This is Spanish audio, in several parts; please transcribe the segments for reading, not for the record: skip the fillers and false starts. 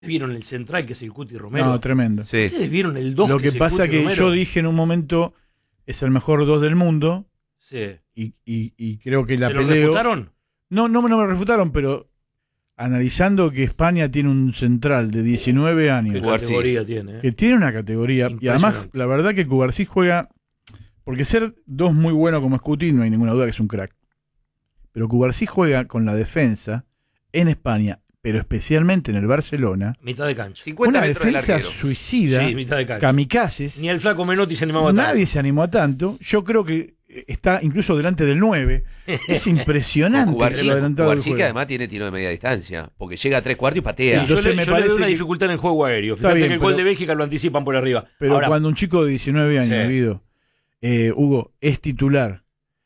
¿Vieron el central que es el Cuti Romero? No, tremendo. Sí. ¿Ustedes vieron el 2? Lo que pasa que yo dije en un momento, es el mejor 2 del mundo, Sí. y creo que la ¿Se lo peleo... refutaron? No me lo refutaron, pero analizando que España tiene un central de 19 ¿Qué años, categoría tiene? que tiene una categoría, y además la verdad que Cubarsí juega, porque ser 2 muy bueno como Scuti, no hay ninguna duda que es un crack, pero Cubarsí juega con la defensa en España, pero especialmente en el Barcelona, Mitad de cancha. 50 una metros del defensa arquero. suicida, Sí, mitad de cancha. kamikazes. Ni el flaco Menotti se animaba tanto. Nadie se animó a tanto. Yo creo que está incluso delante del 9. Es impresionante Cubarsí, lo adelantado del Cubarsí juego. que además tiene tiro de media distancia, porque llega a 3/4 y patea. Sí, Entonces me yo le parece veo una que- dificultad en el juego aéreo. Está Fíjate bien, que el gol pero- de Bélgica lo anticipan por arriba. Pero Ahora, cuando un chico de 19 años, Sí. Guido, Hugo, es titular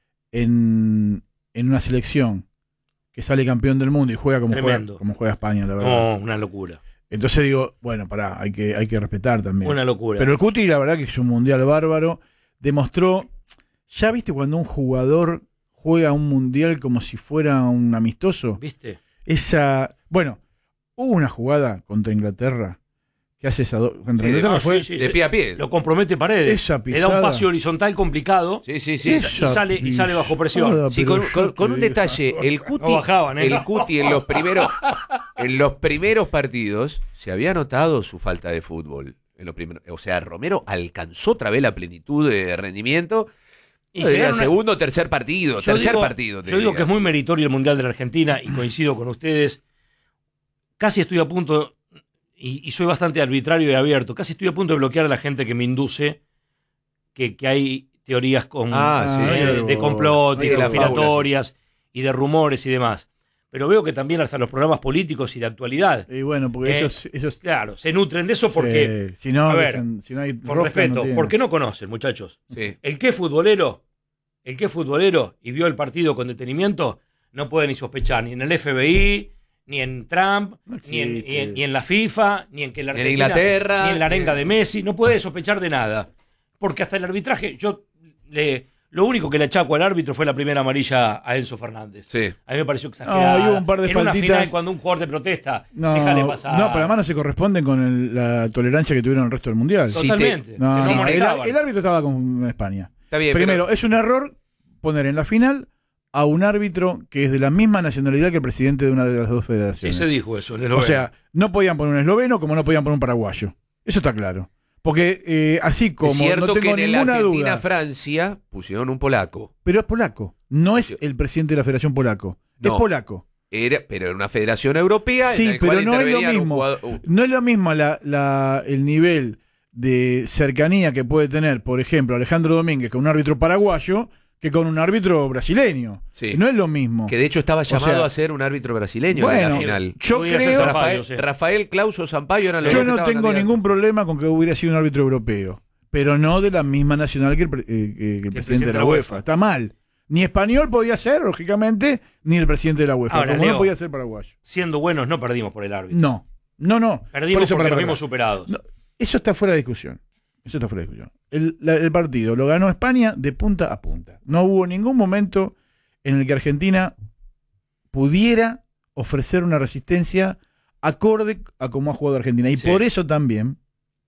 en una selección que sale campeón del mundo y juega Tremendo. como juega España, la verdad. no, una locura. Entonces digo, bueno, pará, hay que respetar también. Una locura. Pero el Cuti, la verdad que es un mundial bárbaro. Demostró, ya viste cuando un jugador juega un mundial como si fuera un amistoso. ¿Viste? Bueno, hubo una jugada contra Inglaterra que hace contra Sí, Inglaterra fue de pie a pie. Lo compromete Paredes. esa Le da un pisada. pase horizontal complicado Sí. y sale bajo presión. pisada, Sí, pero con yo un te detalle, digo, el Cuti, No bajaban, ¿eh? el Cuti en los primeros partidos se había notado su falta de fútbol. O sea, Romero alcanzó otra vez la plenitud de rendimiento. Y Yo diría llegaron a- segundo o tercer partido. Yo tercer digo- partido. te Yo digo diría. que es muy meritorio el Mundial de la Argentina y coincido con ustedes. Casi estoy a punto, y soy bastante arbitrario y abierto, casi estoy a punto de bloquear a la gente que me induce que hay teorías de complot y Hay las conspiratorias y de rumores y demás. Pero veo que también hasta los programas políticos y de actualidad, Y bueno, porque ellos claro, se nutren de eso porque, si no, a ver, si no hay con rosca, respeto, no tienen. porque no conocen, muchachos. Sí. El que es futbolero y vio el partido con detenimiento, no puede ni sospechar ni en el FBI, ni en Trump, No ni existe. en la FIFA, ni en que la En Argentina, Inglaterra, ni en la arenga ni- de Messi, no puede sospechar de nada. Porque hasta el arbitraje, lo único que le achaco al árbitro fue la primera amarilla a Enzo Fernández. Sí. A mí me pareció exagerado. No, y hubo un par de en una faltitas. final cuando un jugador te protesta, No, déjale pasar. no, pero además no se corresponden con la tolerancia que tuvieron el resto del mundial. Sí, Totalmente. No, Que no Sí, el molestaban. árbitro estaba con España. Está bien. Primero, es un error poner en la final a un árbitro que es de la misma nacionalidad que el presidente de una de las dos Sí, federaciones. se dijo eso. O sea, no podían poner un esloveno como no podían poner un paraguayo. Eso está claro. Porque así como es cierto no tengo que en el ninguna duda, Argentina-Francia pusieron un polaco. pero es polaco. No es el presidente de la Federación Polaco. No. Es polaco. Pero era una federación europea. Sí, en la pero cual no es lo intervenían un mismo. jugador- No es lo mismo el nivel de cercanía que puede tener, por ejemplo, Alejandro Domínguez con un árbitro paraguayo que con un árbitro brasileño. Sí. No es lo mismo. que de hecho estaba llamado sea, a ser un árbitro brasileño en bueno, la final. yo Podía ser creo, Zampayo, Rafael, sí. Rafael Clauso Sampaio eran los yo dos que no estaban tengo candidatos. ningún problema con que hubiera sido un árbitro europeo, pero no de la misma nacional que el presidente de la UEFA. Está mal. Ni español podía ser, lógicamente, ni el presidente de la UEFA. Ahora, como Leo, no podía ser paraguayo. siendo buenos, no perdimos por el árbitro. No. Perdimos Por eso, porque para- nos vimos superados. No, eso está fuera de discusión. El partido lo ganó España de punta a punta. No hubo ningún momento en el que Argentina pudiera ofrecer una resistencia acorde a cómo ha jugado Argentina. Y Sí. por eso también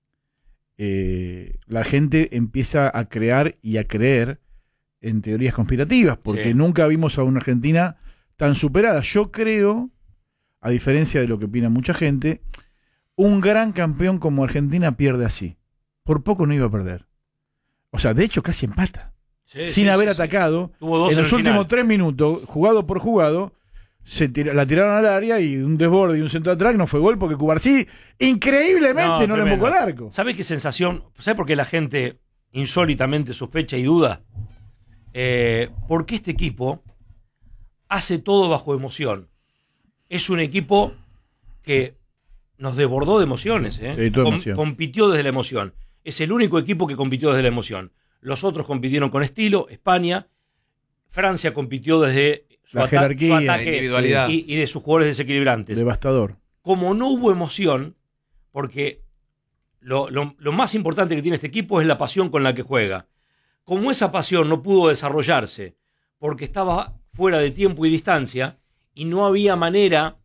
la gente empieza a crear y a creer en teorías conspirativas, porque Sí. nunca vimos a una Argentina tan superada. Yo creo, a diferencia de lo que opina mucha gente, un gran campeón como Argentina pierde así. Por poco no iba a perder. O sea, de hecho casi empata. Sí, Sin sí, haber sí, sí. atacado. Tuvo dos En en los el últimos final. 3 minutos, jugado por jugado, la tiraron al área y un desborde y un centro atrás no fue gol porque Cubarsí increíblemente no le tremendo. embocó al arco. ¿Sabe qué sensación? ¿Sabe por qué la gente insólitamente sospecha y duda? Porque este equipo hace todo bajo emoción. Es un equipo que nos desbordó de emociones. Sí, toda emoción. Compitió desde la emoción. Es el único equipo que compitió desde la emoción. Los otros compitieron con estilo. España, Francia compitió desde su, La jerarquía, su la ataque individualidad. y de sus jugadores desequilibrantes. Devastador. Como no hubo emoción, porque lo más importante que tiene este equipo es la pasión con la que juega. Como esa pasión no pudo desarrollarse porque estaba fuera de tiempo y distancia y no había manera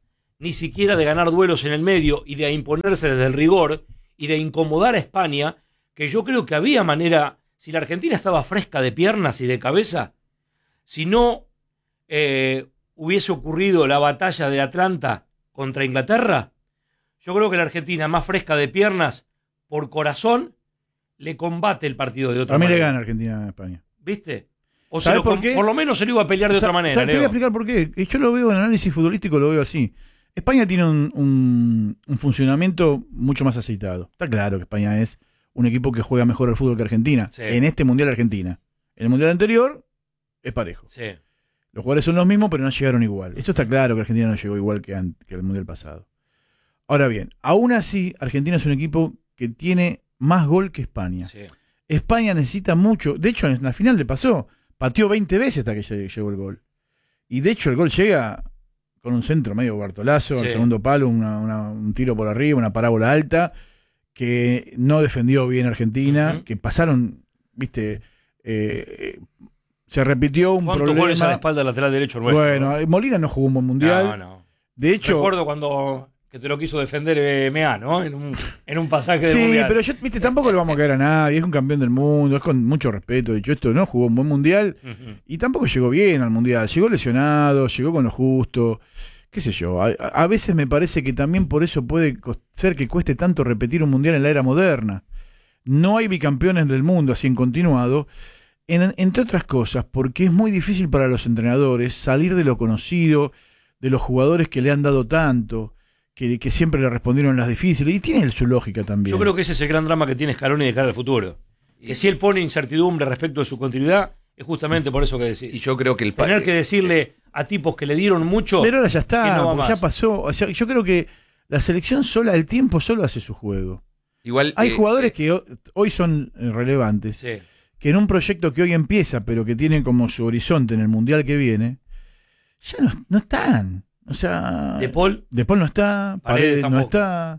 ni siquiera de ganar duelos en el medio y de imponerse desde el rigor y de incomodar a España, que yo creo que había manera, si la Argentina estaba fresca de piernas y de cabeza, si no hubiese ocurrido la batalla de Atlanta contra Inglaterra, yo creo que la Argentina más fresca de piernas, por corazón, le combate el partido de otra manera. A mí le gana Argentina a España. ¿Viste? O ¿Sabes por qué? por lo menos se lo iba a pelear de otra manera, Te voy a explicar por qué. Yo lo veo en análisis futbolístico, lo veo así. España tiene un funcionamiento mucho más aceitado. Está claro que España es un equipo que juega mejor al fútbol que Argentina. Sí. En este Mundial Argentina. En el Mundial anterior es parejo. Sí. Los jugadores son los mismos, pero no llegaron igual. Esto está claro que Argentina no llegó igual que el Mundial pasado. Ahora bien, aún así, Argentina es un equipo que tiene más gol que España. Sí. España necesita mucho. De hecho, en la final le pasó. Pateó 20 veces hasta que llegó el gol. Y de hecho, el gol llega con un centro medio Bartolazo, Sí. el segundo palo, un tiro por arriba, una parábola alta, que no defendió bien Argentina, Uh-huh. que pasaron, viste, se repitió un ¿Cuántos problema. goles a la espalda lateral derecho nuestro? Bueno, Molina no jugó un buen mundial. No. De hecho, Recuerdo cuando que te lo quiso defender Mea, ¿no? En un pasaje de sí, mundial. pero viste, tampoco le vamos a caer a nadie. Es un campeón del mundo, es con mucho respeto. De hecho, esto no jugó un buen mundial Ujú. y tampoco llegó bien al mundial. Llegó lesionado, llegó con lo justo. Qué sé yo. A veces me parece que también por eso puede ser que cueste tanto repetir un mundial en la era moderna. No hay bicampeones del mundo así en continuado. Entre otras cosas, porque es muy difícil para los entrenadores salir de lo conocido, de los jugadores que le han dado tanto, que siempre le respondieron las difíciles, y tiene su lógica también. Yo creo que ese es el gran drama que tiene Scaloni de cara al futuro. Que si él pone incertidumbre respecto de su continuidad, es justamente por eso que decís. Y yo creo que Tener que decirle a tipos que le dieron mucho. Pero ahora ya está, que no va porque ya más. pasó. O sea, yo creo que la selección sola, el tiempo solo hace su juego. igual Hay jugadores que hoy son relevantes, Sí. que en un proyecto que hoy empieza, pero que tienen como su horizonte en el mundial que viene, ya no están. O sea, De Paul, De Paul no está, Paredes Paredes no tampoco. está,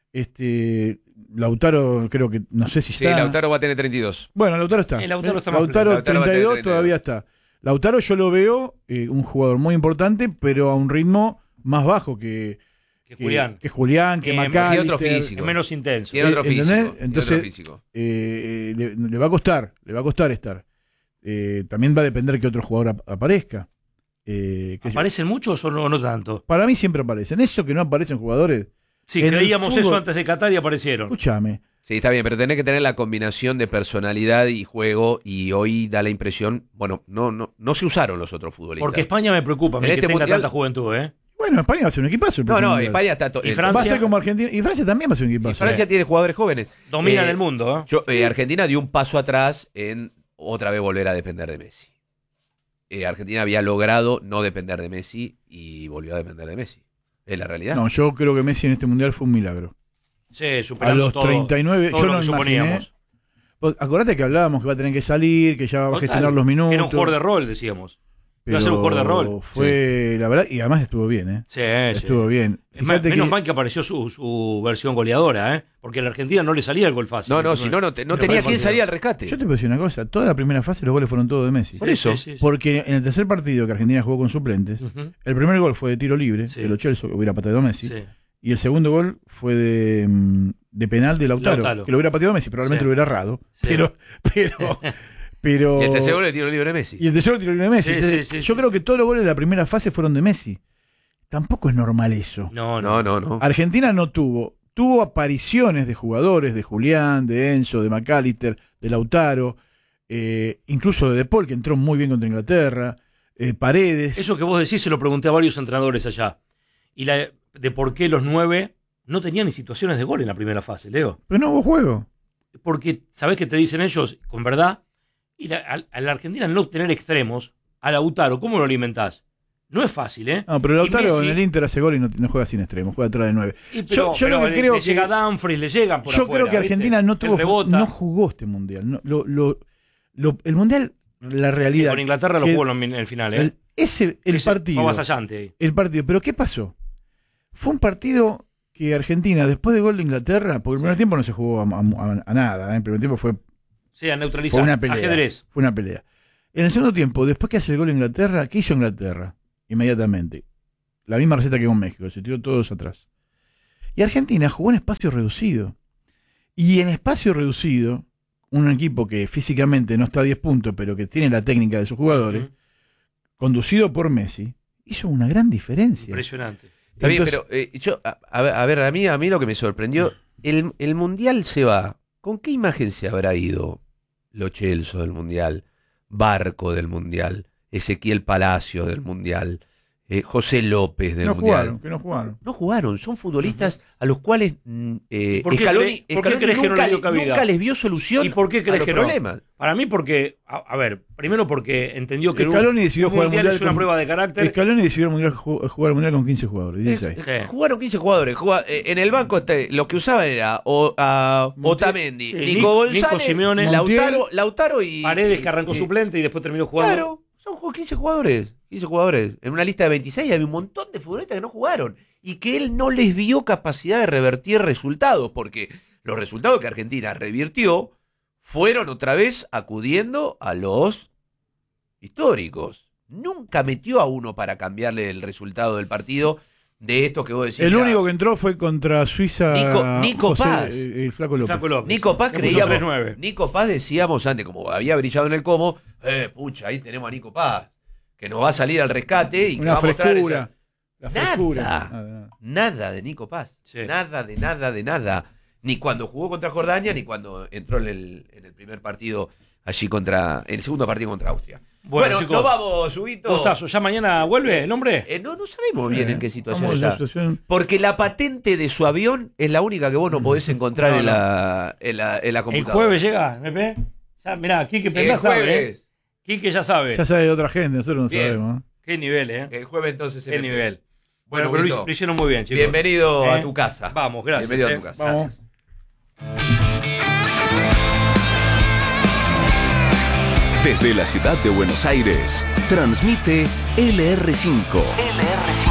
Lautaro creo que, no sé si sí, está. Lautaro va a tener 32. Bueno, Lautaro está. El Lautaro está más Lautaro pleno. Lautaro va a tener 32 32. todavía está. Lautaro yo lo veo un jugador muy importante, pero a un ritmo más bajo que Julián. que Julián, que McAllister. tiene otro físico. Es menos intenso. Tiene otro ¿entendés? físico. tiene Entonces, otro físico. Le va a costar estar. También va a depender que otro jugador aparezca. ¿Aparecen muchos o no tanto? Para mí siempre aparecen. Eso que no aparecen jugadores, Sí, En el creíamos fútbol- eso antes de Qatar y aparecieron. escúchame. Sí, está bien, pero tenés que tener la combinación de personalidad y juego, y hoy da la impresión, bueno, no se usaron los otros futbolistas. Porque España me preocupa, En que este tenga mundial- tanta juventud, ¿eh? Bueno, España va a ser un equipazo. el No, próximo no, mundial. España está... Y Va a Francia- ser como Argentina. Y Francia también va a ser un equipazo. Francia tiene jugadores jóvenes. Dominan Eh, el mundo, Argentina dio un paso atrás en otra vez volver a depender de Messi. Argentina había logrado no depender de Messi y volvió a depender de Messi. Es la realidad. No, yo creo que Messi en este mundial fue un milagro. Sí, A superando los todo, 39, todo yo lo no que me imaginé. suponíamos. Pues, acordate que hablábamos que va a tener que salir, que ya va a Total. gestionar los minutos. Era un jugador de rol, decíamos. Iba a ser un pero jugador de rol. Fue, la verdad, y además estuvo bien, ¿eh? Sí, Estuvo bien. Fíjate Menos que mal que apareció su versión goleadora, ¿eh? Porque a la Argentina no le salía el gol fácil. No, si no, no tenía quien salir al rescate. yo te puedo decir una cosa, toda la primera fase los goles fueron todos de Messi. Por eso. Porque en el tercer partido que Argentina jugó con suplentes, Ujú. el primer gol fue de tiro libre, Sí. que Lo Celso hubiera pateado a Messi, Sí. y el segundo gol fue de penal de Lautaro, que lo hubiera pateado Messi, probablemente Sí. lo hubiera errado. Sí. Pero Y el tercer gol le tiro libre de Messi. Y el tercero tiro libre de Messi. Sí, Entonces, sí, yo creo que todos los goles de la primera fase fueron de Messi. Tampoco es normal eso. No. No. Argentina no tuvo apariciones de jugadores, de Julián, de Enzo, de McAllister, de Lautaro, incluso de Paul, que entró muy bien contra Inglaterra, Paredes. Eso que vos decís se lo pregunté a varios entrenadores allá. Y de por qué los 9 no tenían ni situaciones de gol en la primera fase, Leo. Pero no hubo juego. Porque, ¿sabés qué te dicen ellos? Con verdad. Y a la Argentina no tener extremos, a Lautaro, ¿cómo lo alimentás? No es fácil, ¿eh? No, pero Lautaro Y Messi- en el Inter hace gol y no juega sin extremo, juega atrás de 9. Y pero, yo lo que creo le que- llega a Dumfries, le llegan por Yo afuera, creo que Argentina ¿viste? no Él rebota. no jugó este mundial. El mundial, la Sí, realidad. con Inglaterra lo que- jugó en el final, ¿eh? el Ese partido. fue avasallante ahí. El partido. ¿Pero qué pasó? Fue un partido que Argentina, después del gol de Inglaterra, porque el primer tiempo no se jugó a nada. El primer tiempo fue Sí, a neutralizar. una pelea. Ajedrez. Fue una pelea. En el segundo tiempo, después que hace el gol Inglaterra, ¿qué hizo Inglaterra? Inmediatamente. la misma receta que con México, se tiró todos atrás. Y Argentina jugó en espacio reducido. Y en espacio reducido, un equipo que físicamente no está a 10 puntos, pero que tiene la técnica de sus jugadores, conducido por Messi, hizo una gran diferencia. Impresionante. Está bien, Entonces, pero a ver, a mí lo que me sorprendió, el Mundial se va. ¿Con qué imagen se habrá ido Lo Celso del Mundial, Barco del Mundial, Ezequiel Palacio del Mundial, José López del Mundial? no jugaron. No jugaron, son futbolistas a los cuales ¿Por qué Scaloni crees que no le dio cabida? nunca les vio solución ¿Y por qué a crees los que no? problemas. Para mí porque, a ver, primero porque entendió que Scaloni decidió jugar el mundial Mundial es una con- prueba de carácter. Scaloni decidió jugar el Mundial con 15 jugadores, 16. Sí. Jugaron 15 jugadores. En el banco lo que usaban era Otamendi, Sí, Nico González, Nico Simeone, Lautaro y Paredes, que arrancó y- suplente y después terminó jugando. Claro, son 15 jugadores. 15 jugadores. En una lista de 26 había un montón de futbolistas que no jugaron. Y que él no les vio capacidad de revertir resultados. Porque los resultados que Argentina revirtió fueron otra vez acudiendo a los históricos. Nunca metió a uno para cambiarle el resultado del partido de esto que vos decís. El mira, único que entró fue contra Suiza. Nico José, Paz. El Flaco López. Flaco López. Nico Paz Le puso creíamos. 3-9. Nico Paz decíamos antes, como había brillado en el Como, pucha, ahí tenemos a Nico Paz, que nos va a salir al rescate y que Una va a mostrar frescura. esa- La Nada. frescura. Nada. Nada de Nico Paz. Sí. Nada de nada. Ni cuando jugó contra Jordania, ni cuando entró en el primer partido allí en el segundo partido contra Austria. Bueno, chicos, nos vamos, Huguito. Gustazo, ¿ya mañana vuelve el hombre? No sabemos bien en qué situación Vamos a la está. situación. Porque la patente de su avión es la única que vos no podés encontrar No, en no. la El computadora. jueves llega, ¿me Ya, mirá, Quique El Pendá sabe, ¿eh? jueves. Quique ya sabe. Ya sabe de otra gente, nosotros no Bien. sabemos. Qué nivel, ¿eh? El jueves entonces. Qué nivel. Bueno, pero Huguito, lo hicieron muy bien, chicos. bienvenido a ¿Eh? tu casa. Vamos, gracias. Bienvenido a tu casa. Vamos. Desde la ciudad de Buenos Aires, transmite LR5.